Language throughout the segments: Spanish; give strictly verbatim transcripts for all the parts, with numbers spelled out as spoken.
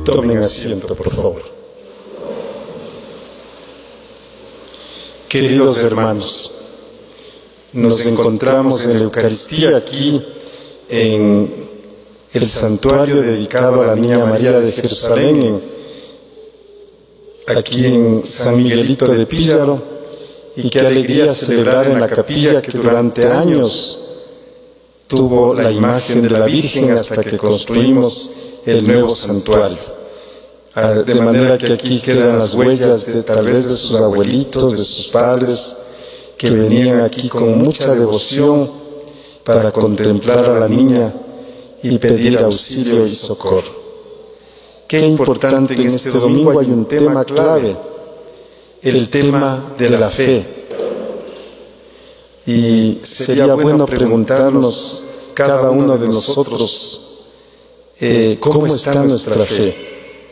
Tomen asiento, por favor. Queridos hermanos, nos encontramos en la Eucaristía aquí en el santuario dedicado a la Niña María de Jerusalén, en, aquí en San Miguelito de Píllaro, y qué alegría celebrar en la capilla que durante años tuvo la imagen de la Virgen hasta que construimos el nuevo santuario. De manera que aquí quedan las huellas de tal vez de sus abuelitos, de sus padres, que venían aquí con mucha devoción para contemplar a la niña y pedir auxilio y socorro. Qué importante, en este domingo hay un tema clave, el tema de la fe. Y sería bueno preguntarnos cada uno de nosotros eh, cómo está nuestra fe.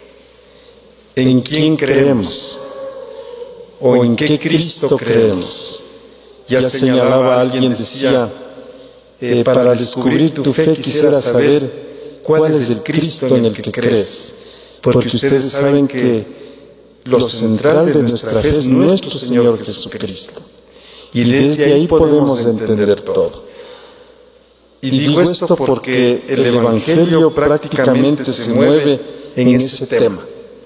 ¿En quién creemos? ¿O en qué Cristo creemos? Ya señalaba alguien, decía, eh, para descubrir tu fe quisiera saber cuál es el Cristo en el que crees. Porque ustedes saben que lo central de nuestra fe es nuestro Señor Jesucristo. Y desde ahí podemos entender todo. Y digo esto porque el Evangelio prácticamente se mueve en ese tema.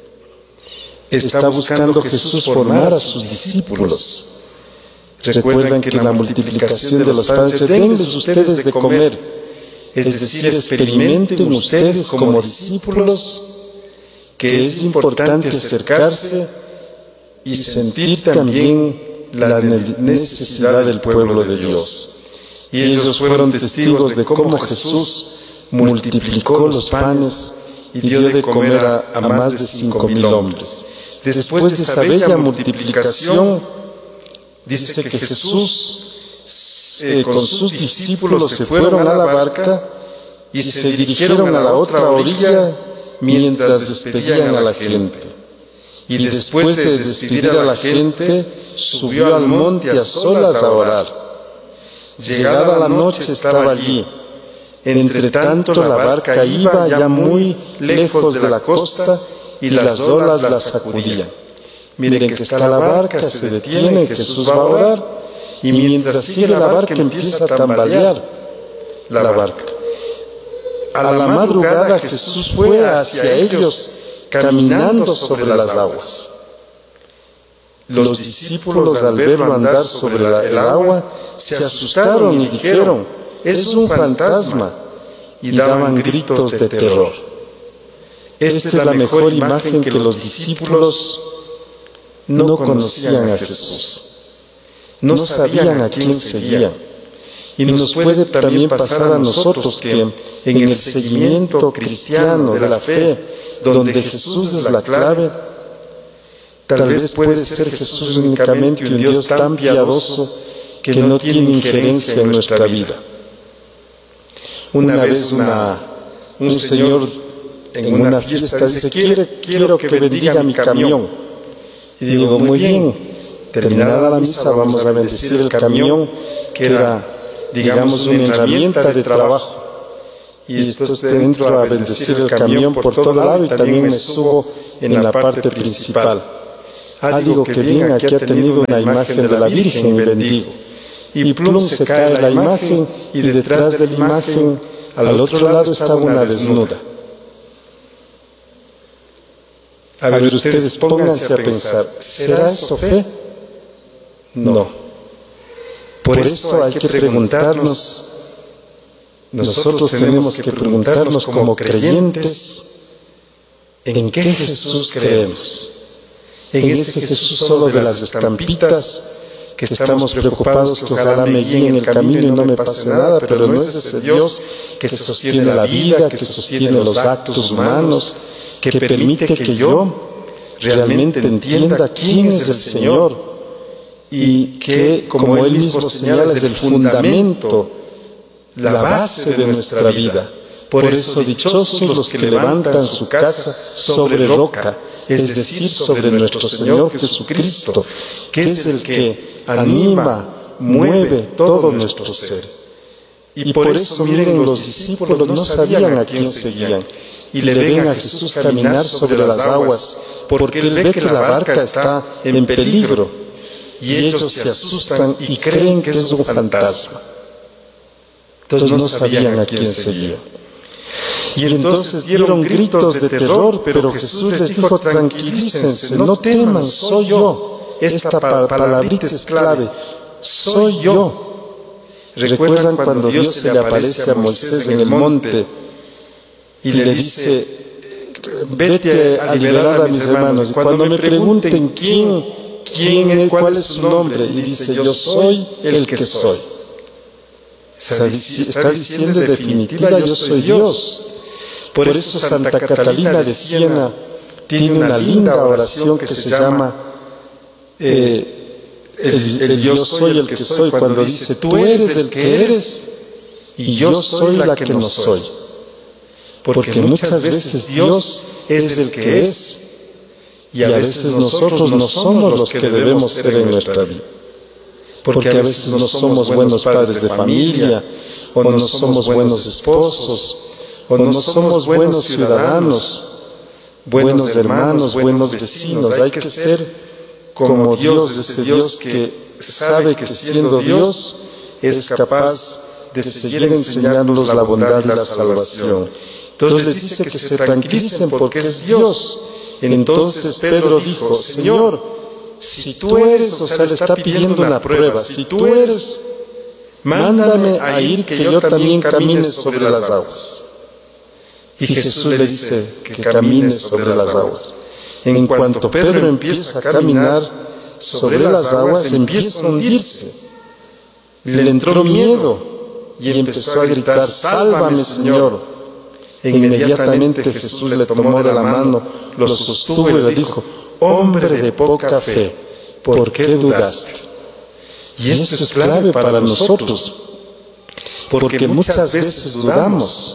Está buscando Jesús formar a sus discípulos. Recuerdan que en la multiplicación de los panes, denles ustedes de comer, es decir, experimenten ustedes como discípulos que es importante acercarse y sentir también la necesidad del pueblo de Dios. Y ellos fueron testigos de cómo Jesús multiplicó los panes y dio de comer a, a más de cinco mil hombres. Después de esa bella multiplicación, dice que Jesús eh, con sus discípulos se fueron a la barca y se dirigieron a la otra orilla mientras despedían a la gente. Y después de despedir a la gente, subió al monte a solas a orar. Llegada la noche estaba allí. Entre tanto la barca iba ya muy lejos de la costa y las olas la sacudían. Miren que está la barca, se detiene, Jesús va a orar, y mientras sigue la barca empieza a tambalear la barca. A la madrugada Jesús fue hacia ellos caminando sobre las aguas. Los discípulos, al verlo andar sobre el agua, se asustaron y dijeron, es un fantasma, y daban gritos de terror. Esta es la mejor imagen que los discípulos no conocían a Jesús, no sabían a quién seguían. Y nos puede también pasar a nosotros que en el seguimiento cristiano de la fe, donde Jesús es la clave, tal vez puede ser Jesús únicamente un Dios tan piadoso que no tiene injerencia en nuestra vida. Una vez una, un señor en una fiesta dice, quiero, quiero que bendiga mi camión. Y digo, muy bien, terminada la misa vamos a bendecir el camión, que era, digamos, una herramienta de trabajo. Y entonces entro a bendecir el camión por todo lado y también me subo en la parte principal. Ah, digo que bien, aquí ha tenido una imagen de la Virgen y bendigo. Y plum, se cae la imagen y detrás de la imagen, al otro lado estaba una desnuda. A ver, ustedes pónganse a pensar, ¿será eso fe? No. Por eso hay que preguntarnos, nosotros tenemos que preguntarnos como creyentes, ¿en qué Jesús creemos? En ese Jesús solo de las estampitas, que estamos preocupados que ojalá me guíe en el camino y no me pase nada, pero no es ese Dios que sostiene la vida, que sostiene los actos humanos, que permite que yo realmente entienda quién es el Señor y que, como Él mismo señala, es el fundamento, la base de nuestra vida. Por eso dichosos los que levantan su casa sobre roca, es decir, sobre nuestro Señor Jesucristo, que es el que anima, mueve todo nuestro ser. Y por eso, miren, los discípulos no sabían a quién seguían. Y le ven a Jesús caminar sobre las aguas, porque él ve que la barca está en peligro. Y ellos se asustan y creen que es un fantasma. Entonces no sabían a quién seguían. Y entonces dieron gritos de terror, pero Jesús les dijo: tranquilícense, no teman, soy yo. Esta palabrita es clave, soy yo. ¿Recuerdan cuando Dios se le aparece a Moisés en el monte y le dice: vete a liberar a mis hermanos? Y cuando me pregunten quién, quién es, cuál es su nombre, y dice: yo soy el que soy. Está diciendo en definitiva: yo soy Dios. Por eso Santa Catalina de Siena tiene una linda oración que se llama eh, el, el yo soy el que soy, cuando dice: tú eres el que eres y yo soy la que no soy. Porque muchas veces Dios es el que es y a veces nosotros no somos los que debemos ser en nuestra vida. Porque a veces no somos buenos padres de familia, o no somos buenos esposos, o no somos buenos ciudadanos, buenos hermanos, buenos vecinos. Hay que ser como Dios, ese Dios que sabe que siendo Dios es capaz de seguir enseñándonos la bondad y la salvación. Entonces les dice que se tranquilicen porque es Dios. Entonces Pedro dijo: Señor, si tú eres, o sea, le está pidiendo una prueba, si tú eres, mándame a ir que yo también camine sobre las aguas. Y Jesús le dice que camine sobre las aguas. En cuanto Pedro empieza a caminar sobre las aguas, empieza a hundirse. Le entró miedo y empezó a gritar: sálvame, Señor. E inmediatamente Jesús le tomó de la mano, lo sostuvo y le dijo: hombre de poca fe, ¿por qué dudaste? Y esto es clave para nosotros, porque muchas veces dudamos.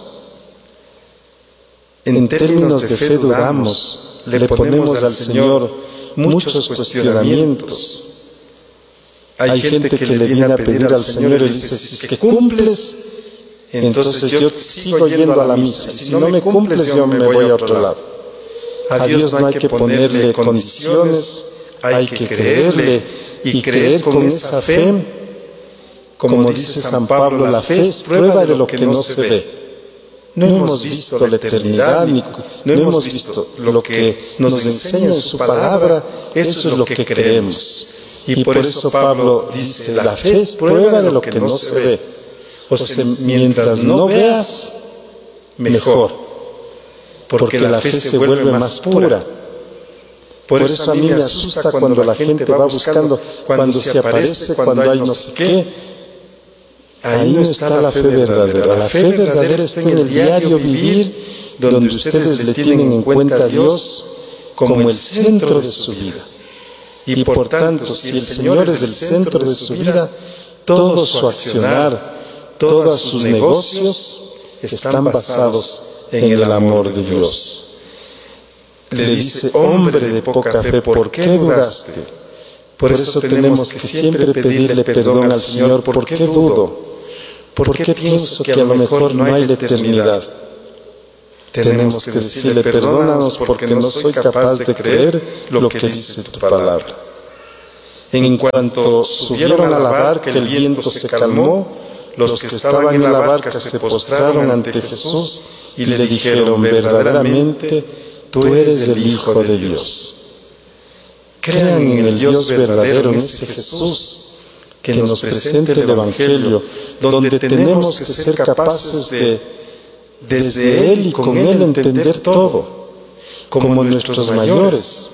En términos de fe dudamos, le ponemos al Señor muchos cuestionamientos. Hay gente que le viene a pedir al Señor y le dice: si es que cumples, entonces yo sigo yendo a la misa, y si no me cumples yo me voy a otro lado. A Dios no hay que ponerle condiciones, hay que creerle, y creer con esa fe, como dice San Pablo, la fe es prueba de lo que no se ve. No hemos visto la eternidad, ni, no hemos visto lo que nos enseña en su palabra, eso es lo que creemos. Y por eso Pablo dice: la fe es prueba de lo que no se ve. O sea, mientras no veas, mejor, porque la fe se vuelve más pura. Por eso a mí me asusta cuando la gente va buscando, cuando se aparece, cuando hay no sé qué. Ahí no está la fe verdadera. La fe verdadera está en el diario vivir, donde ustedes le tienen en cuenta a Dios como el centro de su vida. Y por tanto, si el Señor es el centro de su vida, todo su accionar, todos sus negocios están basados en el amor de Dios. Le dice: hombre de poca fe, ¿por qué dudaste? Por eso tenemos que siempre pedirle perdón al Señor. ¿Por qué dudo? ¿Por qué pienso que a lo mejor no hay la eternidad? Tenemos que decirle: perdónanos porque no soy capaz de creer lo que dice tu palabra. En cuanto subieron a la barca, el viento se calmó. Los que estaban en la barca se postraron ante Jesús y le dijeron: verdaderamente tú eres el Hijo de Dios. Crean en el Dios verdadero, en ese Jesús que nos presenta el Evangelio, donde tenemos que ser capaces de, desde Él y con Él, entender todo, como nuestros mayores,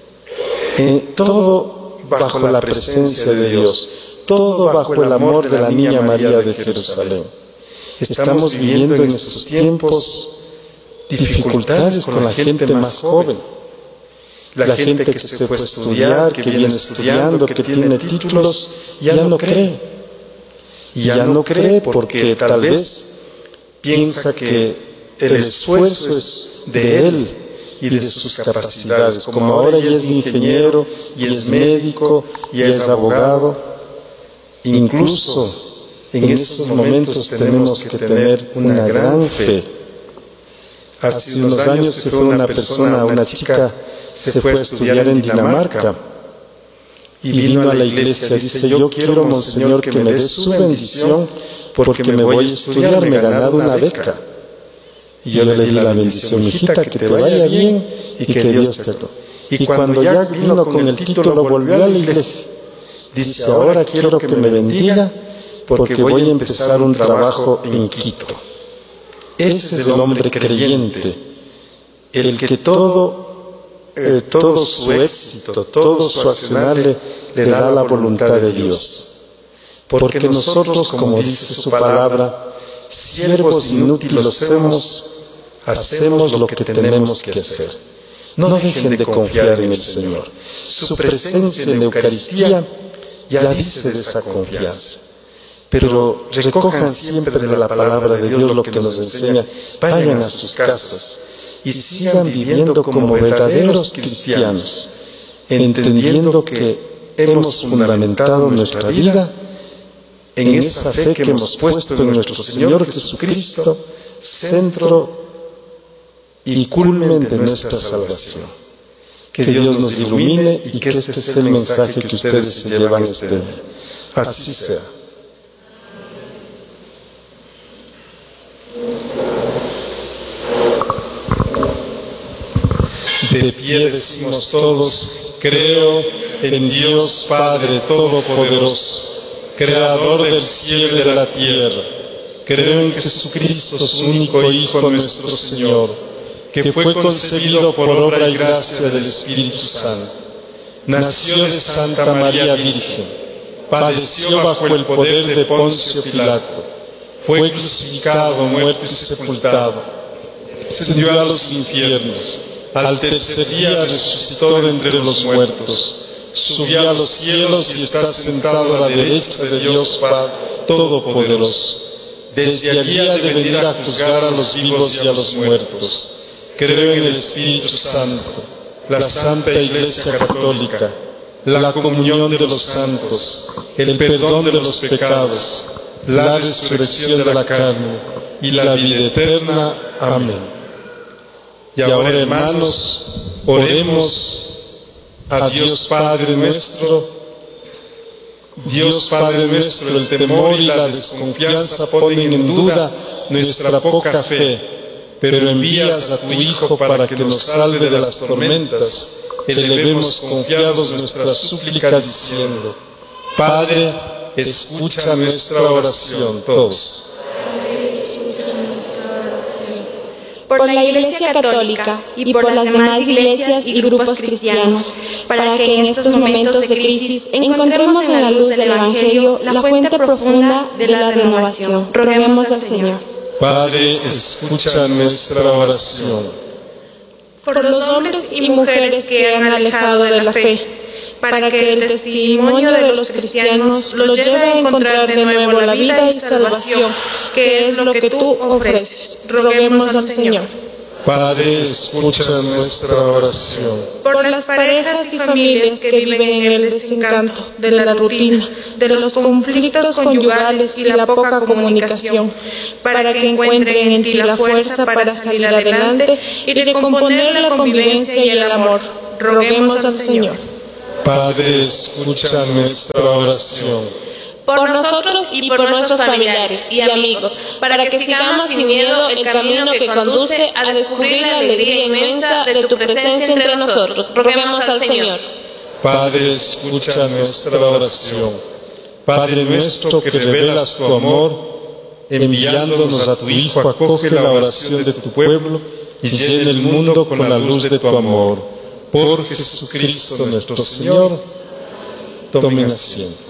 eh, todo bajo la presencia de Dios, todo bajo el amor de la Niña María de Jerusalén. Estamos viviendo en estos tiempos dificultades con la gente más joven, la gente que se fue a estudiar, que viene estudiando, que tiene títulos, ya no cree. Y ya no cree porque tal vez piensa que el esfuerzo es de él y de sus capacidades. Como ahora ya es ingeniero, y es médico, y es abogado, incluso En esos momentos tenemos que tener una gran fe. Hace unos años se fue una persona, una chica, se fue a estudiar en Dinamarca y vino a la iglesia. Dice: yo quiero, Monseñor, que me dé su bendición porque me voy a estudiar, me he ganado una beca. Y yo le di la bendición: hijita, que te vaya bien y que Dios te lo. Y cuando ya vino con el título, volvió a la iglesia. Dice: ahora quiero que me bendiga porque voy a empezar un trabajo en Quito. Ese es el hombre creyente, el que todo, eh, todo su éxito, todo su accionar le, le da la voluntad de Dios. Porque nosotros, como dice su palabra, siervos inútiles somos, hacemos lo que tenemos que hacer. No dejen de confiar en el Señor. Su presencia en la Eucaristía ya dice de esa confianza. Pero recojan siempre de la palabra de Dios lo que nos enseña. Vayan a sus casas y sigan viviendo como verdaderos cristianos, entendiendo que hemos fundamentado nuestra vida en esa fe que hemos puesto en nuestro Señor Jesucristo, centro y culmen de nuestra salvación. Que Dios nos ilumine y que este es el mensaje que ustedes se llevan este día. Así sea. De pie decimos todos: creo en Dios Padre Todopoderoso, Creador del cielo y de la tierra. Creo en Jesucristo, su único Hijo, nuestro Señor, que fue concebido por obra y gracia del Espíritu Santo. Nació de Santa María Virgen, padeció bajo el poder de Poncio Pilato, fue crucificado, muerto y sepultado, descendió a los infiernos. Al tercer día resucitó de entre los muertos, subió a los cielos y está sentado a la derecha de Dios Padre Todopoderoso. Desde allí ha de venir a juzgar a los vivos y a los muertos. Creo en el Espíritu Santo, la Santa Iglesia Católica, la comunión de los santos, el perdón de los pecados, la resurrección de la carne y la vida eterna. Amén. Y ahora, hermanos, oremos a Dios Padre nuestro. Dios Padre nuestro, el temor y la desconfianza ponen en duda nuestra poca fe, pero envías a tu Hijo para que nos salve de las tormentas. Elevemos confiados nuestra súplica diciendo: Padre, escucha nuestra oración. Todos. Por la Iglesia Católica y por las demás iglesias y grupos cristianos, para que en estos momentos de crisis encontremos en la luz del Evangelio la fuente profunda de la renovación. Roguemos al Señor. Padre, escucha nuestra oración. Por los hombres y mujeres que han alejado de la fe, para que el testimonio de los cristianos los lleve a encontrar de nuevo la vida y salvación, que es lo que tú ofreces. Roguemos al Señor. Padre, escucha nuestra oración. Por las parejas y familias que viven en el desencanto de la rutina, de los conflictos conyugales y la poca comunicación, para que encuentren en ti la fuerza para salir adelante y recomponer la convivencia y el amor. Roguemos al Señor. Padre, escucha nuestra oración. Por nosotros y por nuestros familiares y amigos, para que sigamos sin miedo el camino que conduce a descubrir la alegría inmensa de tu presencia entre nosotros. Roguemos al Señor. Padre, escucha nuestra oración. Padre nuestro que revelas tu amor, enviándonos a tu Hijo, acoge la oración de tu pueblo y llena el mundo con la luz de tu amor. Por Jesucristo nuestro Señor. Tomen asiento.